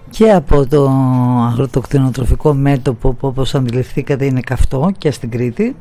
και από το αγροτοκτηνοτροφικό μέτωπο που, όπως αντιληφθήκατε, είναι καυτό και στην Κρήτη.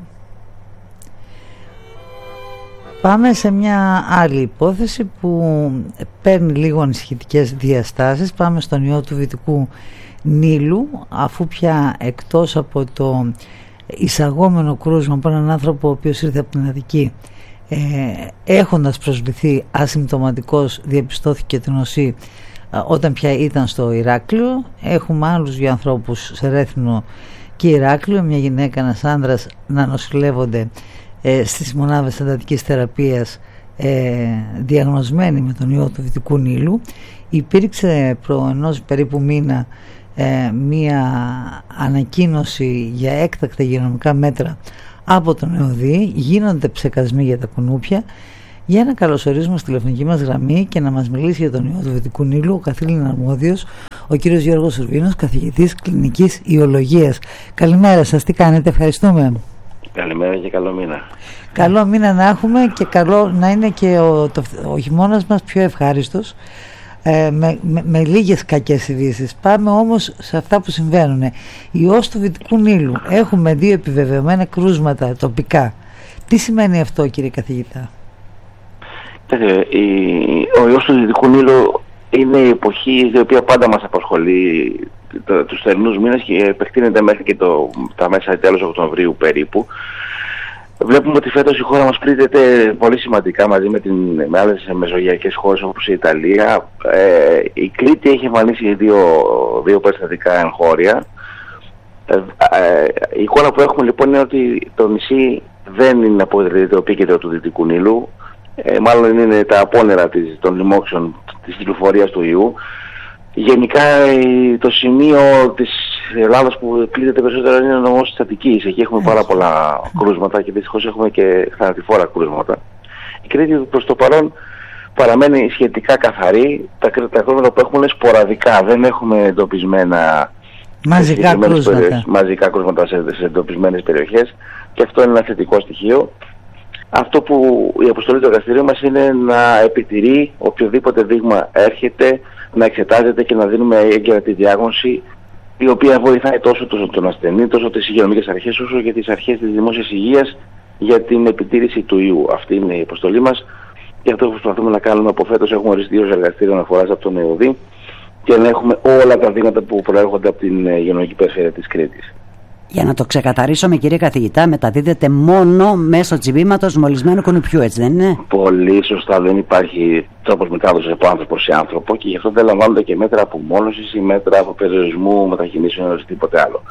Πάμε σε μια άλλη υπόθεση που παίρνει λίγο ανησυχητικές διαστάσεις. Πάμε στον ιό του Δυτικού Νείλου, αφού πια εκτός από το εισαγόμενο κρούσμα από έναν άνθρωπο ο οποίος ήρθε από την Αττική, έχοντας προσβληθεί ασυμπτωματικός, διαπιστώθηκε την νοσή όταν πια ήταν στο Ηράκλειο. Έχουμε άλλους δύο ανθρώπους σε Ρέθυμνο και Ηράκλειο, μια γυναίκα, ένας άνδρας, να νοσηλεύονται στις μονάδες εντατικής θεραπείας, διαγνωσμένοι με τον ιό του Δυτικού Νείλου. Υπήρξε προ ενός περίπου μήνα μία ανακοίνωση για έκτακτα υγειονομικά μέτρα από τον ΕΟΔΗ. Γίνονται ψεκασμοί για τα κουνούπια. Για να καλωσορίσουμε στη τηλεφωνική μας γραμμή και να μας μιλήσει για τον ιό του Δυτικού Νείλου ο καθήλυνα αρμόδιος, ο κύριος Γιώργος Σουρβίνος, καθηγητής κλινικής ιολογίας. Καλημέρα σας, τι κάνετε? Ευχαριστούμε. Καλημέρα και καλό μήνα. Καλό μήνα να έχουμε και καλό να είναι και ο χειμώνας μας πιο ευχάριστος, με λίγες κακές ειδήσεις. Πάμε όμως σε αυτά που συμβαίνουν. Ιός του Δυτικού Νείλου. Έχουμε 2 επιβεβαιωμένα κρούσματα τοπικά. Τι σημαίνει αυτό, κύριε καθηγητά? Ο ιός του Δυτικού Νείλου είναι η εποχή η οποία πάντα μας απασχολεί τους θερινούς μήνες και επεκτείνεται μέχρι και τα μέσα τέλος Οκτωβρίου περίπου. Βλέπουμε ότι φέτος η χώρα μας πλήττεται πολύ σημαντικά μαζί με άλλες μεσογειακές χώρες όπως η Ιταλία. Η Κρήτη έχει εμφανίσει δύο περιστατικά εγχώρια. Η εικόνα που έχουμε λοιπόν είναι ότι το νησί δεν είναι αποτελεί το επίκεντρο του Δυτικού Νείλου. Μάλλον είναι τα απόνερα των λοιμόξεων της κυκλοφορίας του ιού. Γενικά το σημείο της Ελλάδας που πλήττεται περισσότερο είναι ο νομός της Αττικής. Εκεί έχουμε πάρα πολλά κρούσματα και δυστυχώς έχουμε και θανατηφόρα κρούσματα. Η Κρήτη προς το παρόν παραμένει σχετικά καθαρή. Τα κρούσματα που έχουμε είναι σποραδικά. Δεν έχουμε εντοπισμένα μαζικά κρούσματα σε εντοπισμένες περιοχές και αυτό είναι ένα θετικό στοιχείο. Αυτό που η αποστολή του εργαστηρίου μας είναι να επιτηρεί οποιοδήποτε δείγμα έρχεται, να εξετάζεται και να δίνουμε έγκαιρα τη διάγνωση, η οποία βοηθάει τόσο τον ασθενή, τόσο τις υγειονομικές αρχές, όσο και τις αρχές της δημόσιας υγείας για την επιτήρηση του ιού. Αυτή είναι η αποστολή μας και αυτό που προσπαθούμε να κάνουμε από φέτος. Έχουμε ορίσει 2 εργαστήρια αναφοράς από τον ΕΟΔΗ και να έχουμε όλα τα δείγματα που προέρχονται από την υγειονομική περιφέρεια της Κρήτης. Για να το ξεκαθαρίσουμε, κύριε καθηγητά, μεταδίδεται μόνο μέσω τσιμπήματος μολυσμένου κουνουπιού, έτσι δεν είναι? Πολύ σωστά, δεν υπάρχει τρόπος μετάδοσης από άνθρωπο σε άνθρωπο και γι' αυτό δεν λαμβάνονται και μέτρα απομόνωσης ή μέτρα από περιορισμού μετακινήσεων ή τίποτε άλλο.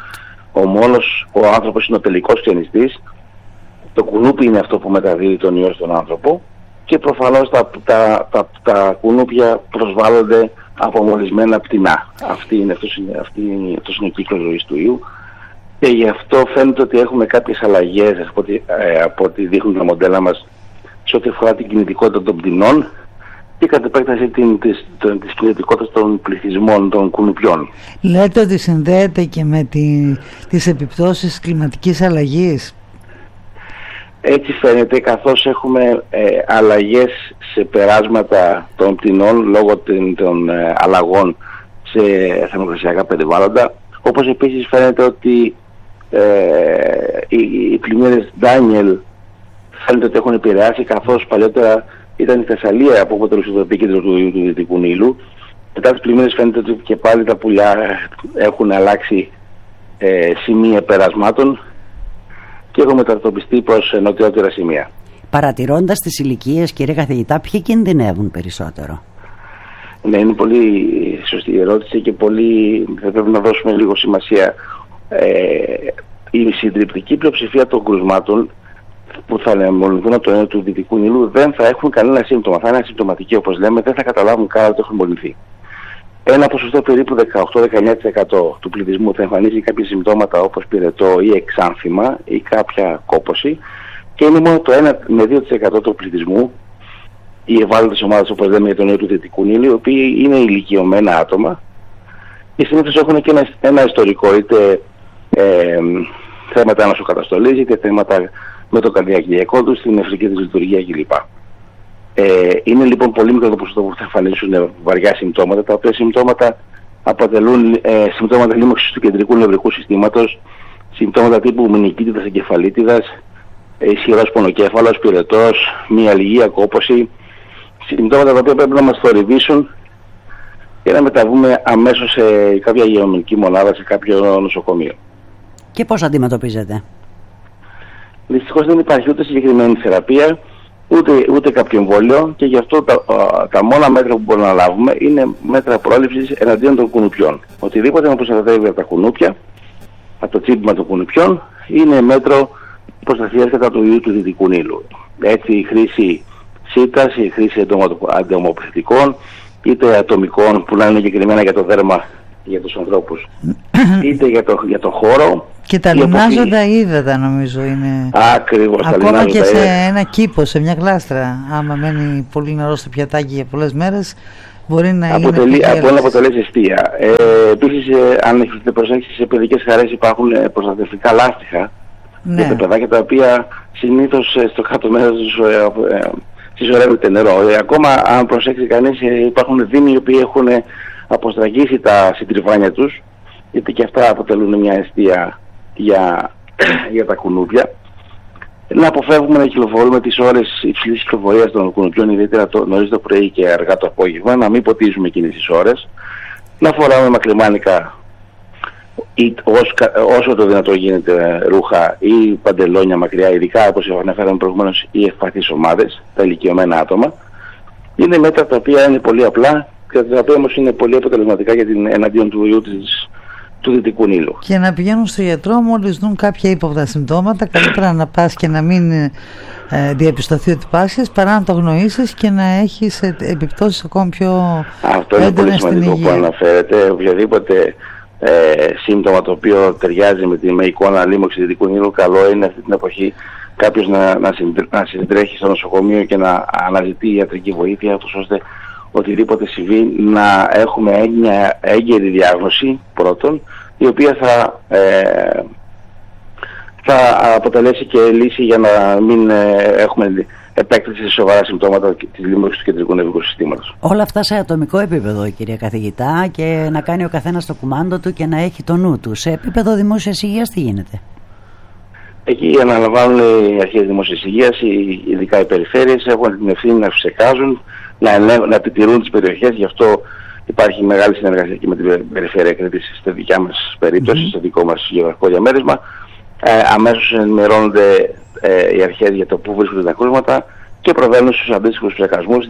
Ο άνθρωπος είναι ο τελικός ξενιστής, το κουνούπι είναι αυτό που μεταδίδει τον ιό στον άνθρωπο και προφανώς τα κουνούπια προσβάλλονται από μολυσμένα πτηνά. Αυτός είναι ο κύκλος ζωής του ιού. Και γι' αυτό φαίνεται ότι έχουμε κάποιες αλλαγές από ό,τι δείχνουν τα μοντέλα μας σε ό,τι αφορά την κινητικότητα των πτηνών και κατ' επέκταση της κινητικότητας των πληθυσμών των κουνουπιών. Λέτε ότι συνδέεται και με τις επιπτώσεις κλιματικής αλλαγής. Έτσι φαίνεται, καθώς έχουμε αλλαγές σε περάσματα των πτηνών λόγω των αλλαγών σε θερμοκρασιακά περιβάλλοντα, όπως επίσης φαίνεται ότι οι πλημμύρες Ντάνιελ φαίνεται ότι έχουν επηρεάσει, καθώς παλιότερα ήταν η Θεσσαλία που αποτελούσε το επίκεντρο του Δυτικού Νείλου. Μετά τις πλημμύρες φαίνεται ότι και πάλι τα πουλιά έχουν αλλάξει σημεία περασμάτων και έχουν μετατοπιστεί προς νοτιότερα σημεία. Παρατηρώντας τις ηλικίες, κύριε καθηγητά, ποιοι κινδυνεύουν περισσότερο? Ναι, είναι πολύ σωστή η ερώτηση και θα πρέπει να δώσουμε λίγο σημασία. Η συντριπτική πλειοψηφία των κρουσμάτων που θα μολυνθούν από το ιό του Δυτικού Νείλου δεν θα έχουν κανένα σύμπτωμα. Θα είναι ασυμπτωματικοί, όπως λέμε, δεν θα καταλάβουν καν ότι έχουν μολυνθεί. Ένα ποσοστό περίπου 18-19% του πληθυσμού θα εμφανίσει κάποια συμπτώματα όπως πυρετό ή εξάνθημα ή κάποια κόπωση και είναι μόνο το 1 με 2% του πληθυσμού, οι ευάλωτες ομάδες όπως λέμε για τον ιό του Δυτικού Νείλου, οι οποίοι είναι ηλικιωμένα άτομα και συνήθως έχουν και ένα ιστορικό, είτε θέματα νοσοκαταστολής, είτε θέματα με το καρδιακιακό τους, την νεφρική της λειτουργία κλπ. Είναι λοιπόν πολύ μικρό το ποσοστό που θα εμφανίσουν βαριά συμπτώματα, τα οποία συμπτώματα αποτελούν συμπτώματα λίμωξης του κεντρικού νευρικού συστήματος, συμπτώματα τύπου μηνικίτιδας εγκεφαλίτιδας, ισχυρός πονοκέφαλος, πυρετός, μυαλγία, κόπωση, συμπτώματα τα οποία πρέπει να μας θορυβήσουν και να μεταβούμε αμέσως σε κάποια υγειονομική μονάδα, σε κάποιο νοσοκομείο. Και πώς αντιμετωπίζετε? Δυστυχώς δεν υπάρχει ούτε συγκεκριμένη θεραπεία, ούτε κάποιο εμβόλιο, και γι' αυτό τα μόνα μέτρα που μπορούμε να λάβουμε είναι μέτρα πρόληψης εναντίον των κουνουπιών. Οτιδήποτε να προστατεύει από τα κουνούπια, από το τσίπημα των κουνουπιών, είναι μέτρο προστασίας κατά του ιού του Δυτικού Νείλου. Έτσι η χρήση σίτας, η χρήση αντιομοπληθητικών, είτε ατομικών που να είναι εγκεκριμένα για το δέρμα για τους ανθρώπους, είτε για το χώρο. Και τα λιμνάζοντα ύδατα νομίζω είναι. Ακριβώς. Ακόμα και σε ένα κήπο, σε μια γλάστρα. Άμα μένει πολύ νερό στο πιατάκι για πολλές μέρες, μπορεί να αποτελεί αιστεία. Επίσης, αν έχετε προσέξει, σε παιδικές χαρές υπάρχουν προστατευτικά λάστιχα για τα παιδάκια, τα οποία συνήθως στο κάτω μέρος συσσωρεύεται νερό. Ακόμα, αν προσέξει κανείς, υπάρχουν δήμοι οι οποίοι έχουν αποστραγγίσει τα συντριβάνια τους, γιατί και αυτά αποτελούν μια αιστεία για τα κουνούπια. Να αποφεύγουμε να κυκλοφορούμε τις ώρες υψηλής κυκλοφορίας των κουνουπιών, ιδιαίτερα νωρίς το πρωί και αργά το απόγευμα, να μην ποτίζουμε εκείνες τις ώρες, να φοράμε μακριμάνικα όσο το δυνατό γίνεται ρούχα ή παντελόνια μακριά, ειδικά όπως αναφέραμε προηγουμένως οι ευπαθείς ομάδες, τα ηλικιωμένα άτομα. Είναι μέτρα τα οποία είναι πολύ απλά και τα οποία όμως είναι πολύ αποτελεσματικά για την εναντίον του ιού του Δυτικού Νείλου. Και να πηγαίνουν στο γιατρό μόλις δουν κάποια ύποπτα συμπτώματα. Καλύτερα να πας και να μην διαπιστωθεί ότι πάσχεις, παρά να το γνωρίσεις και να έχεις επιπτώσεις ακόμη πιο αυτό είναι πολύ σημαντικό που αναφέρετε. Οποιαδήποτε σύμπτωμα το οποίο ταιριάζει με εικόνα λίμωξη Δυτικού Νείλου, καλό είναι αυτή την εποχή κάποιος να συντρέχει στο νοσοκομείο και να αναζητεί ιατρική βοήθεια, ώστε οτιδήποτε συμβεί να έχουμε μια έγκαιρη διάγνωση πρώτον, η οποία θα αποτελέσει και λύση για να μην έχουμε επέκταση σε σοβαρά συμπτώματα της λίμωξης του κεντρικού νευρικού συστήματος. Όλα αυτά σε ατομικό επίπεδο, κύριε καθηγητά, και να κάνει ο καθένας το κουμάντο του και να έχει το νου του. Σε επίπεδο δημόσιας υγείας τι γίνεται? Εκεί αναλαμβάνουν οι αρχές δημόσιας υγείας, ειδικά οι περιφέρειες, έχουν την ευθύνη να φυσεκάζουν, να επιτηρούν τις περιοχές. Γι' αυτό υπάρχει μεγάλη συνεργασία και με την Περιφέρεια Κρήτης στη δικιά μας περίπτωση, στο δικό μας γεωγραφικό διαμέρισμα. Αμέσως ενημερώνονται οι αρχές για το πού βρίσκονται τα κρούσματα και προβαίνουν στους αντίστοιχους φυσεκασμούς,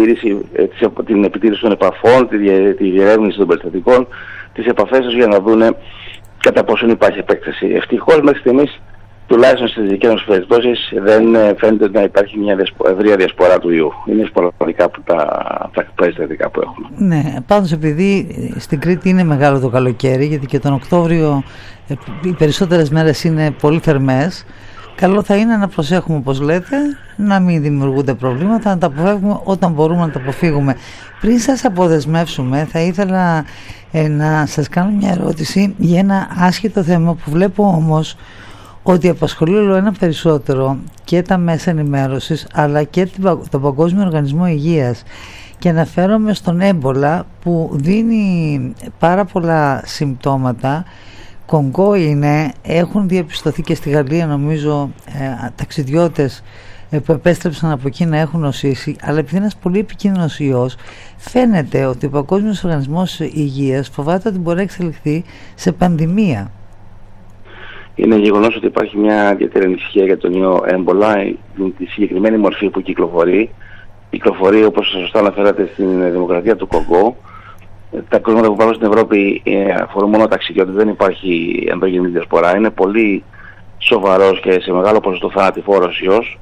την επιτήρηση των επαφών, τη διερεύνηση των περιστατικών, τις επαφές τους για να δουν κατά πόσον υπάρχει επέκταση. Ευτυχώς μέχρι στιγμής, τουλάχιστον στις δικές μας περιπτώσεις, δεν φαίνεται να υπάρχει μια ευρεία διασπορά του ιού. Είναι σποραδικά τα περιστατικά που έχουμε. Ναι, πάντως επειδή στην Κρήτη είναι μεγάλο το καλοκαίρι, γιατί και τον Οκτώβριο οι περισσότερες μέρες είναι πολύ θερμές, καλό θα είναι να προσέχουμε, όπως λέτε, να μην δημιουργούνται προβλήματα, να τα αποφεύγουμε όταν μπορούμε να τα αποφύγουμε. Πριν σας αποδεσμεύσουμε, θα ήθελα να σας κάνω μια ερώτηση για ένα άσχετο θέμα που βλέπω όμως ότι απασχολεί όλο ένα περισσότερο και τα μέσα ενημέρωσης αλλά και τον Παγκόσμιο Οργανισμό Υγείας, και αναφέρομαι στον έμπολα που δίνει πάρα πολλά συμπτώματα. Κονγκό είναι, έχουν διαπιστωθεί και στη Γαλλία νομίζω ταξιδιώτες που επέστρεψαν από εκεί να έχουν νοσήσει, αλλά επειδή είναι ένας πολύ επικίνδυνος ιός, φαίνεται ότι ο Παγκόσμιος Οργανισμός Υγείας φοβάται ότι μπορεί να εξελιχθεί σε πανδημία. Είναι γεγονός ότι υπάρχει μια ιδιαίτερη ανησυχία για τον ιό έμπολα, τη συγκεκριμένη μορφή που κυκλοφορεί, όπως σωστά αναφέρατε στην Δημοκρατία του Κονγκό. Τα κρούσματα που υπάρχουν στην Ευρώπη αφορούν μόνο ταξιδιώτες, δεν υπάρχει ενδογενή διασπορά. Είναι πολύ σοβαρός και σε μεγάλο ποσοστό θανατηφόρος ιός.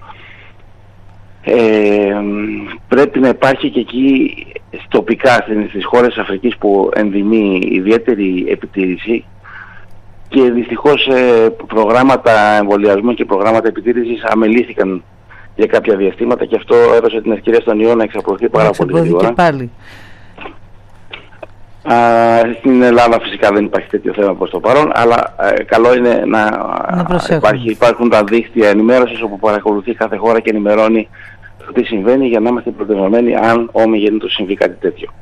Πρέπει να υπάρχει και εκεί τοπικά στις χώρες της Αφρικής που ενδυμεί ιδιαίτερη επιτήρηση, και δυστυχώς προγράμματα εμβολιασμού και προγράμματα επιτήρησης αμελήθηκαν για κάποια διαστήματα, και αυτό έδωσε την ευκαιρία στον ιό να εξαπλωθεί πάρα πολύ γρήγορα. Στην Ελλάδα φυσικά δεν υπάρχει τέτοιο θέμα προς το παρόν, αλλά καλό είναι να υπάρχουν τα δίκτυα ενημέρωσης όπου παρακολουθεί κάθε χώρα και ενημερώνει τι συμβαίνει, για να είμαστε προετοιμασμένοι αν όμοι γίνεται συμβεί κάτι τέτοιο.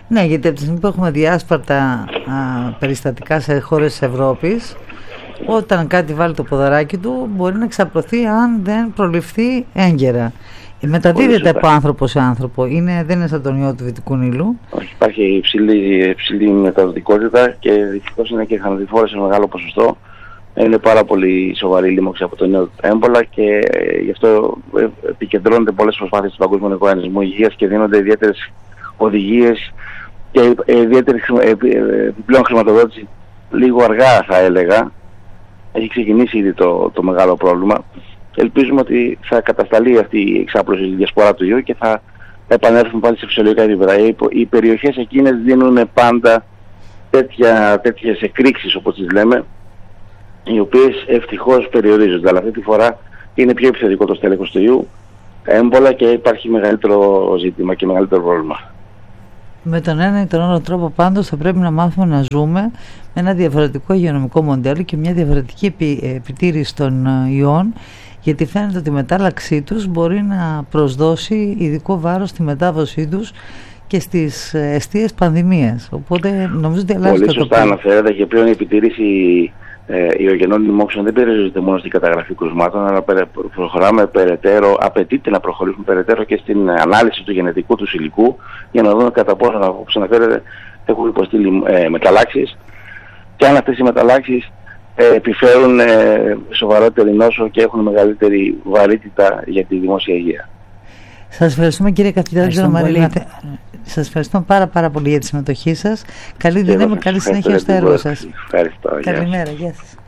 Ναι, γιατί από τη στιγμή που έχουμε διάσπαρτα περιστατικά σε χώρες της Ευρώπης, όταν κάτι βάλει το ποδαράκι του μπορεί να εξαπλωθεί αν δεν προληφθεί έγκαιρα. Μεταδίδεται από άνθρωπο σε άνθρωπο, δεν είναι σαν τον ιό του Δυτικού Νείλου. Όχι, υπάρχει υψηλή μεταδοτικότητα και δυστυχώς είναι και θανατηφόρα σε μεγάλο ποσοστό. Είναι πάρα πολύ σοβαρή λίμωξη από τον ιό του έμπολα και γι' αυτό επικεντρώνονται πολλές προσπάθειες του Παγκόσμιου Οργανισμού Υγείας και δίνονται ιδιαίτερες οδηγίες και ιδιαίτερη επιπλέον χρηματοδότηση, λίγο αργά θα έλεγα. Έχει ξεκινήσει ήδη το μεγάλο πρόβλημα. Ελπίζουμε ότι θα κατασταλεί αυτή η εξάπλωση, η διασπορά του ιού και θα επανέλθουν πάλι σε φυσιολογικά επίπεδα. Οι περιοχές εκείνες δίνουν πάντα τέτοιες εκρήξεις, όπως τις λέμε, οι οποίες ευτυχώς περιορίζονται. Αλλά αυτή τη φορά είναι πιο επιθετικό το στέλεχος του ιού έμπολα και υπάρχει μεγαλύτερο ζήτημα και μεγαλύτερο πρόβλημα. Με τον ένα ή τον άλλο τρόπο πάντως θα πρέπει να μάθουμε να ζούμε με ένα διαφορετικό υγειονομικό μοντέλο και μια διαφορετική επιτήρηση των ιών, γιατί φαίνεται ότι η μετάλλαξή τους μπορεί να προσδώσει ειδικό βάρος στη μετάδοσή τους και στις εστίες πανδημίες. Οπότε νομίζω ότι αλλάζει το τοπίο. Πολύ σωστά αναφέρεται και πλέον η επιτήρηση ιογενών λοιμόξεων δεν περιορίζεται μόνο στην καταγραφή κρουσμάτων, αλλά προχωράμε περαιτέρω, απαιτείται να προχωρήσουμε περαιτέρω και στην ανάλυση του γενετικού του υλικού για να δούμε κατά πόσο, όπως αναφέρεται, έχουν υποστεί μεταλλάξεις και αν αυτές οι μεταλλάξεις επιφέρουν σοβαρότερη νόσο και έχουν μεγαλύτερη βαρύτητα για τη δημόσια υγεία. Σας ευχαριστούμε, κύριε καθηγητά Μαρίλη. Σας ευχαριστώ πάρα πολύ για τη συμμετοχή σας. Καλή δύναμη, καλή συνέχεια στο έργο σας. Ευχαριστώ. Καλημέρα, γεια σας.